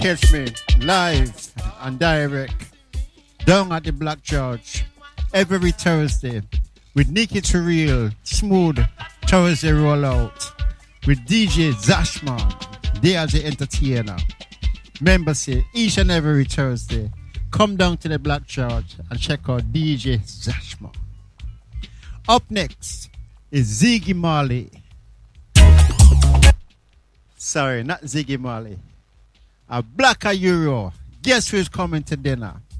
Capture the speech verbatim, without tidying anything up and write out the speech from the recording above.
Catch me live and direct down at the Black Church every Thursday with Nikki Turrell, smooth Thursday rollout with D J Zashman. They are the entertainer. Remember, say each and every Thursday, come down to the Black Church and check out D J Zashman. Up next is Ziggy Marley. Sorry, not Ziggy Marley. A Black Euro. Guess who's coming to dinner?